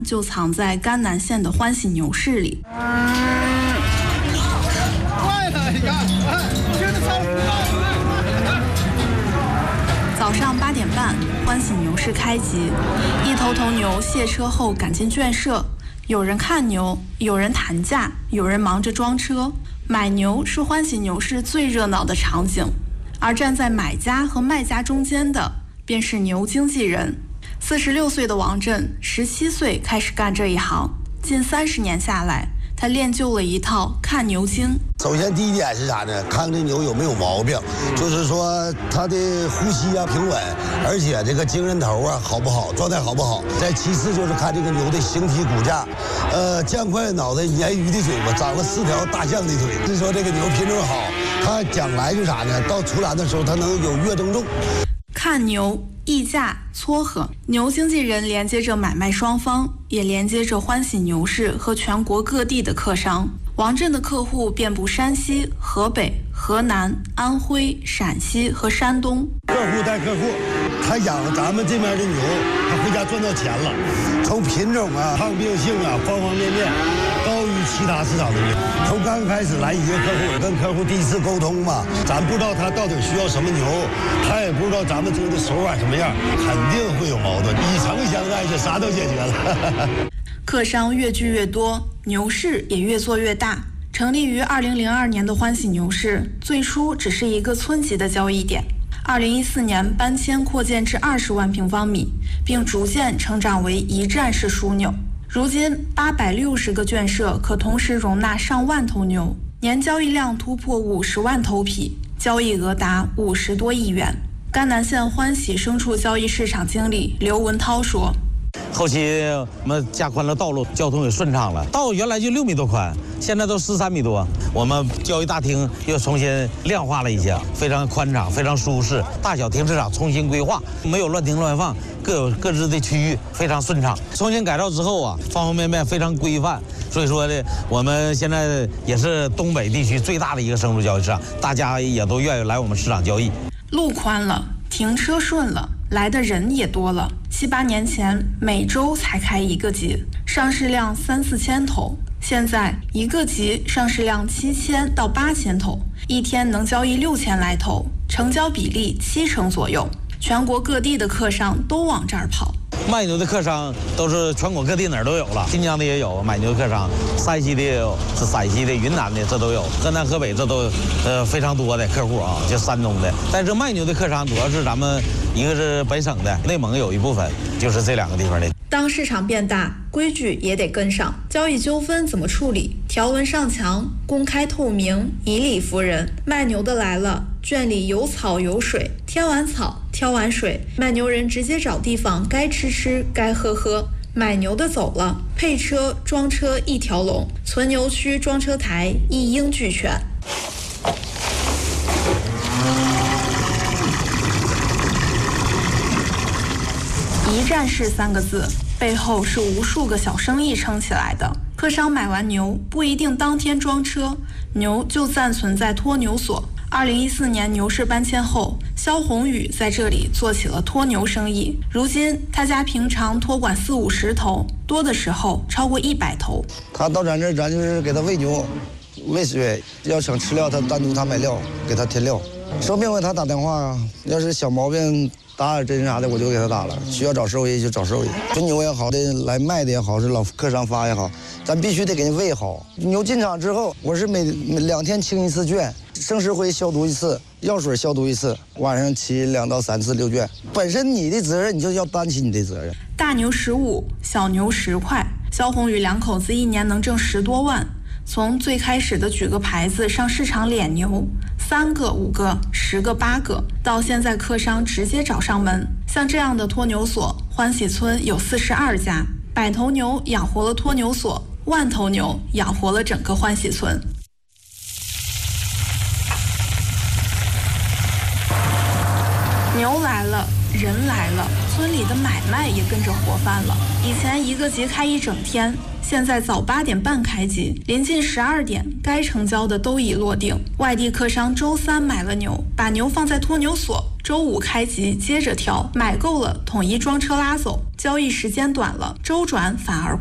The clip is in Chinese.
就藏在甘南县的欢喜牛市里。早上8点半，欢喜牛市开集，一头头牛卸车后赶进圈舍，有人看牛，有人谈价，有人忙着装车。买牛是欢喜牛市最热闹的场景，而站在买家和卖家中间的便是牛经纪人。46岁的王震，17岁开始干这一行，近30年下来，他练就了一套看牛经。 首先第一点是啥呢？看这牛有没有毛病，就是说它的呼吸啊平稳，而且这个精神头啊好不好，状态好不好。再其次就是看这个牛的形体骨架，酱块脑袋，鲶鱼的嘴巴，长了4条大象的腿。是说这个牛品种好，它将来就啥呢？到出栏的时候它能有月增重。 看牛、议价、撮合，牛经纪人连接着买卖双方，也连接着欢喜牛市和全国各地的客商。王震的客户遍布山西、河北、河南、安徽、陕西和山东。 客户带客户，他养咱们这边的牛，他回家赚到钱了。从品种啊、抗病性啊，方方面面高于其他市场的牛。从刚开始来一个客户，跟客户第一次沟通嘛，咱不知道他到底需要什么牛，他也不知道咱们这个手法什么样，肯定会有矛盾。以诚相待，这啥都解决了。 客商越聚越多，牛市也越做越大。成立于2002年的欢喜牛市，最初只是一个村级的交易点。2014年搬迁扩建至20万平方米，并逐渐成长为一站式枢纽。如今860个圈舍可同时容纳上万头牛，年交易量突破50万头匹，交易额达50多亿元。甘南县欢喜牲畜交易市场经理刘文涛说： 后期我们加宽了道路，交通也顺畅了。道原来就6米多宽，现在都13米多。我们交易大厅又重新亮化了一下，非常宽敞，非常舒适。大小停车场重新规划，没有乱停乱放，各有各自的区域，非常顺畅。重新改造之后啊，方方面面非常规范。所以说呢，我们现在也是东北地区最大的一个牲畜交易市场，大家也都愿意来我们市场交易。 路宽了，停车顺了，来的人也多了。7、8年前每周才开一个集，上市量3、4千头，现在一个集上市量7000到8000头，一天能交易6000来头，成交比例70%左右。全国各地的客商都往这儿跑。 卖牛的客商都是全国各地哪儿都有了，新疆的也有买牛的客商，山西的也有，是陕西的、云南的这都有，河南、河北这都非常多的客户啊，就山东的。但是卖牛的客商主要是咱们一个是本省的，内蒙有一部分，就是这2个地方的。 当市场变大，规矩也得跟上。交易纠纷怎么处理？条文上墙，公开透明，以理服人。卖牛的来了，圈里有草有水，添完草，挑完水，卖牛人直接找地方，该吃吃，该喝喝。买牛的走了，配车、装车一条龙，存牛区、装车台一应俱全。一站式3个字，背后是无数个小生意撑起来的。客商买完牛不一定当天装车，牛就暂存在托牛所。2014年牛市搬迁后，肖宏宇在这里做起了托牛生意。如今他家平常托管40、50头，多的时候超过100头。 他到咱这儿，咱就是给他喂牛、喂水，要想吃料，他单独他买料，给他添料。生病给他打电话啊，要是小毛病打点针啥的，我就给他打了。需要找兽医就找兽医。纯牛也好的，来卖的也好，是老客商发也好，咱必须得给你喂好。牛进场之后，我是每2天清1次圈，生石灰消毒1次，药水消毒1次，晚上骑2到3次溜圈。本身你的责任，你就要担起你的责任。 大牛15，小牛10块，肖宏宇2口子1年能挣10多万。从最开始的举个牌子上市场敛牛，3个、5个、10个、8个，到现在客商直接找上门。像这样的托牛所，欢喜村有42家，100头牛养活了托牛所，10000头牛养活了整个欢喜村。牛来了，人来了，村里的买卖也跟着活泛了。以前一个集开1整天，现在早8点半开集，临近12点，该成交的都已落定。外地客商周3买了牛，把牛放在托牛所，周5开集接着挑，买够了统一装车拉走。 交易时间短了，周转反而